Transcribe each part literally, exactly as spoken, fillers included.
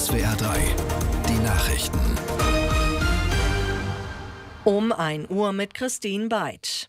S W R drei, die Nachrichten. Um ein Uhr mit Christine Beid.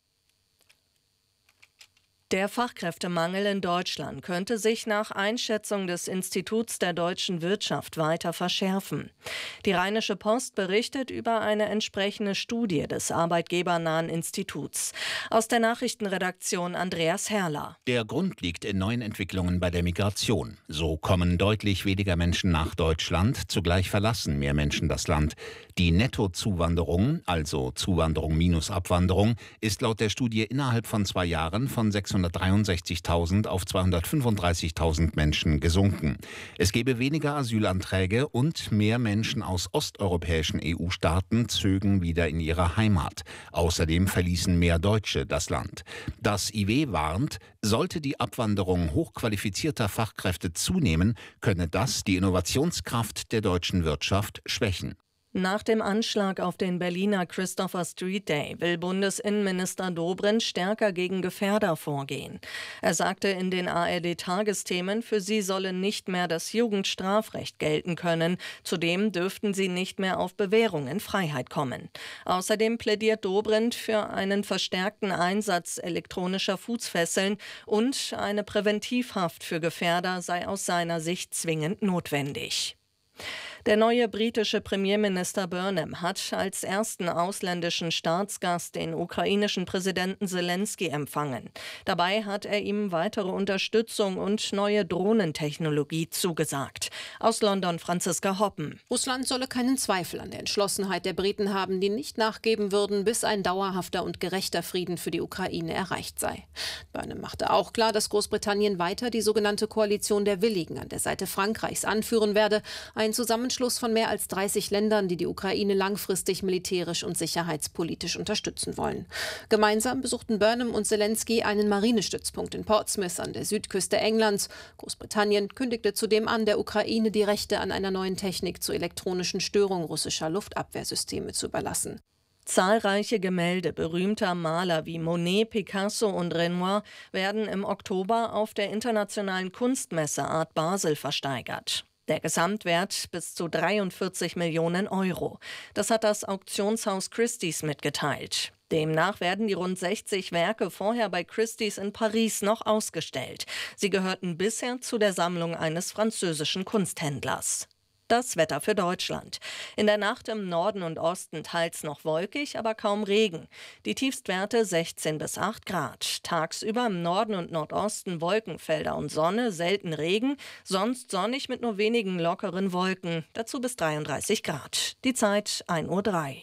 Der Fachkräftemangel in Deutschland könnte sich nach Einschätzung des Instituts der deutschen Wirtschaft weiter verschärfen. Die Rheinische Post berichtet über eine entsprechende Studie des arbeitgebernahen Instituts. Aus der Nachrichtenredaktion Andreas Herrler. Der Grund liegt in neuen Entwicklungen bei der Migration. So kommen deutlich weniger Menschen nach Deutschland, zugleich verlassen mehr Menschen das Land. Die Nettozuwanderung, also Zuwanderung minus Abwanderung, ist laut der Studie innerhalb von zwei Jahren von sechshundertdreiundsechzigtausend auf zweihundertfünfunddreißigtausend Menschen gesunken. Es gebe weniger Asylanträge und mehr Menschen aus osteuropäischen E U-Staaten zögen wieder in ihre Heimat. Außerdem verließen mehr Deutsche das Land. Das I W warnt, sollte die Abwanderung hochqualifizierter Fachkräfte zunehmen, könne das die Innovationskraft der deutschen Wirtschaft schwächen. Nach dem Anschlag auf den Berliner Christopher Street Day will Bundesinnenminister Dobrindt stärker gegen Gefährder vorgehen. Er sagte in den A R D-Tagesthemen, für sie solle nicht mehr das Jugendstrafrecht gelten können. Zudem dürften sie nicht mehr auf Bewährung in Freiheit kommen. Außerdem plädiert Dobrindt für einen verstärkten Einsatz elektronischer Fußfesseln und eine Präventivhaft für Gefährder sei aus seiner Sicht zwingend notwendig. Der neue britische Premierminister Burnham hat als ersten ausländischen Staatsgast den ukrainischen Präsidenten Zelensky empfangen. Dabei hat er ihm weitere Unterstützung und neue Drohnentechnologie zugesagt. Aus London Franziska Hoppen. Russland solle keinen Zweifel an der Entschlossenheit der Briten haben, die nicht nachgeben würden, bis ein dauerhafter und gerechter Frieden für die Ukraine erreicht sei. Burnham machte auch klar, dass Großbritannien weiter die sogenannte Koalition der Willigen an der Seite Frankreichs anführen werde, ein Zusammenschluss von mehr als dreißig Ländern, die die Ukraine langfristig militärisch und sicherheitspolitisch unterstützen wollen. Gemeinsam besuchten Burnham und Zelensky einen Marinestützpunkt in Portsmouth an der Südküste Englands. Großbritannien kündigte zudem an, der Ukraine die Rechte an einer neuen Technik zur elektronischen Störung russischer Luftabwehrsysteme zu überlassen. Zahlreiche Gemälde berühmter Maler wie Monet, Picasso und Renoir werden im Oktober auf der Internationalen Kunstmesse Art Basel versteigert. Der Gesamtwert bis zu dreiundvierzig Millionen Euro. Das hat das Auktionshaus Christie's mitgeteilt. Demnach werden die rund sechzig Werke vorher bei Christie's in Paris noch ausgestellt. Sie gehörten bisher zu der Sammlung eines französischen Kunsthändlers. Das Wetter für Deutschland. In der Nacht im Norden und Osten teils noch wolkig, aber kaum Regen. Die Tiefstwerte sechzehn bis acht Grad. Tagsüber im Norden und Nordosten Wolkenfelder und Sonne, selten Regen. Sonst sonnig mit nur wenigen lockeren Wolken. Dazu bis dreiunddreißig Grad. Die Zeit ein Uhr drei.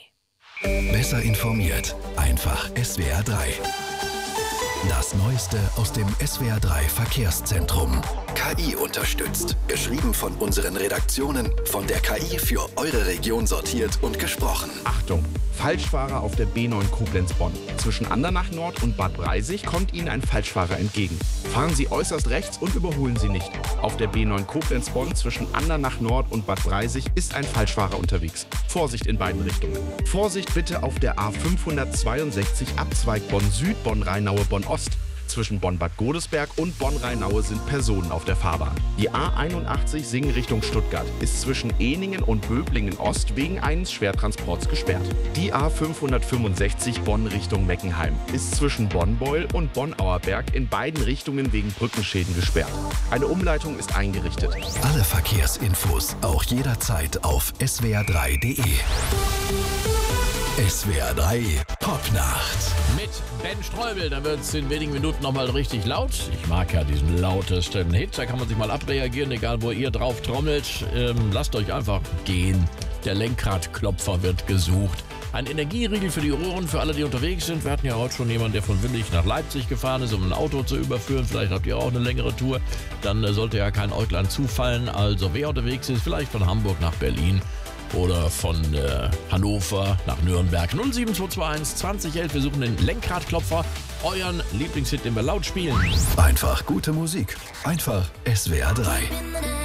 Besser informiert. Einfach S W R drei. Das Neueste aus dem S W R drei Verkehrszentrum. K I unterstützt. Geschrieben von unseren Redaktionen, von der K I für eure Region sortiert und gesprochen. Achtung! Falschfahrer auf der B neun Koblenz-Bonn. Zwischen Andernach Nord und Bad Breisig kommt Ihnen ein Falschfahrer entgegen. Fahren Sie äußerst rechts und überholen Sie nicht. Auf der B neun Koblenz-Bonn zwischen Andernach Nord und Bad Breisig ist ein Falschfahrer unterwegs. Vorsicht in beiden Richtungen. Vorsicht bitte auf der A fünfhundertzweiundsechzig Abzweig Bonn-Süd, Bonn-Rheinaue, Bonn-Ost. Zwischen Bonn-Bad Godesberg und Bonn-Rheinaue sind Personen auf der Fahrbahn. Die A einundachtzig Singen Richtung Stuttgart ist zwischen Ehningen und Böblingen Ost wegen eines Schwertransports gesperrt. Die A fünfhundertfünfundsechzig Bonn Richtung Meckenheim ist zwischen Bonn-Beul und Bonn-Auerberg in beiden Richtungen wegen Brückenschäden gesperrt. Eine Umleitung ist eingerichtet. Alle Verkehrsinfos auch jederzeit auf S W R drei punkt de. S W R drei Popnacht. Mit Ben Streubel, da wird es in wenigen Minuten nochmal richtig laut. Ich mag ja diesen lautesten Hit, da kann man sich mal abreagieren, egal wo ihr drauf trommelt. Ähm, lasst euch einfach gehen. Der Lenkradklopfer wird gesucht. Ein Energieriegel für die Ohren, für alle, die unterwegs sind. Wir hatten ja heute schon jemanden, der von Willig nach Leipzig gefahren ist, um ein Auto zu überführen. Vielleicht habt ihr auch eine längere Tour. Dann äh, sollte ja kein Äuglein zufallen. Also wer unterwegs ist, vielleicht von Hamburg nach Berlin oder von äh, Hannover nach Nürnberg. null sieben zwei zwei eins zwanzig elf. Wir suchen den Lenkradklopfer. Euren Lieblingshit, den wir laut spielen. Einfach gute Musik. Einfach S W R drei.